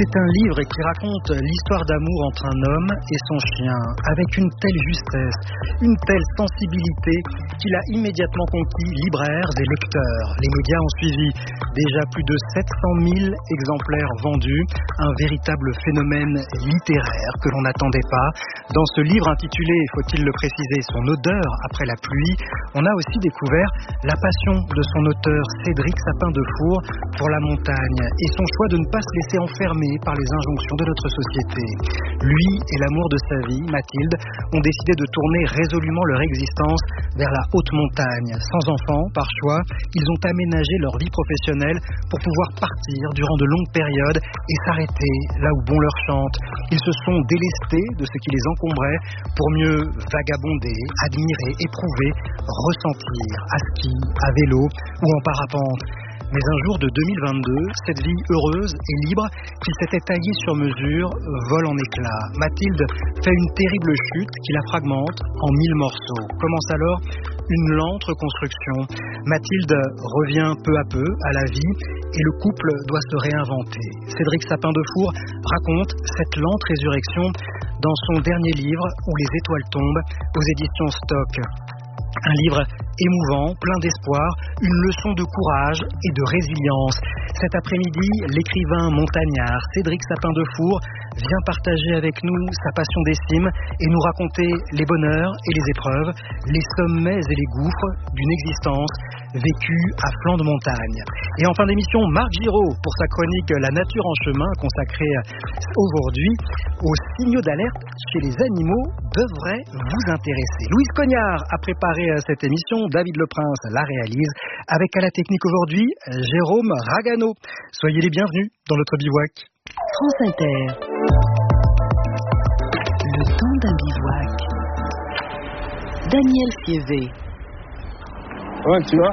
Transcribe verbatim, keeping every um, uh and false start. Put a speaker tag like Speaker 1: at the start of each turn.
Speaker 1: C'est un livre qui raconte l'histoire d'amour entre un homme et son chien, avec une telle justesse, une telle sensibilité qu'il a immédiatement conquis libraires et lecteurs. Les médias ont suivi, déjà plus de sept cent mille exemplaires vendus, un véritable phénomène littéraire que l'on n'attendait pas. Dans ce livre intitulé, faut-il le préciser, Son odeur après la pluie, on a aussi découvert la passion de son auteur Cédric Sapin-Defour pour la montagne et son choix de ne pas se laisser enfermer par les injonctions de notre société. Lui et l'amour de sa vie, Mathilde, ont décidé de tourner résolument leur existence vers la haute montagne. Sans enfants, par choix, ils ont aménagé leur vie professionnelle pour pouvoir partir durant de longues périodes et s'arrêter là où bon leur chante. Ils se sont délestés de ce qui les encombrait pour mieux vagabonder, admirer, éprouver, ressentir à ski, à vélo ou en parapente. Mais un jour de deux mille vingt-deux, cette vie heureuse et libre qu'il s'était taillée sur mesure vole en éclats. Mathilde fait une terrible chute qui la fragmente en mille morceaux. Commence alors une lente reconstruction. Mathilde revient peu à peu à la vie et le couple doit se réinventer. Cédric Sapin-Defour raconte cette lente résurrection dans son dernier livre Où les étoiles tombent aux éditions Stock. Un livre émouvant, plein d'espoir, une leçon de courage et de résilience. Cet après-midi, l'écrivain montagnard Cédric Sapin-Defour vient partager avec nous sa passion des cimes et nous raconter les bonheurs et les épreuves, les sommets et les gouffres d'une existence vécue à flanc de montagne. Et en fin d'émission, Marc Giraud pour sa chronique La nature en chemin, consacrée aujourd'hui aux signaux d'alerte chez les animaux, devrait vous intéresser. Louise Cognard a préparé cette émission, David Leprince la réalise, avec à la technique aujourd'hui Jérôme Ragano. Soyez les bienvenus dans notre bivouac.
Speaker 2: France Inter. Le temps d'un bivouac. Daniel Fievé.
Speaker 3: Ouais, tu vois.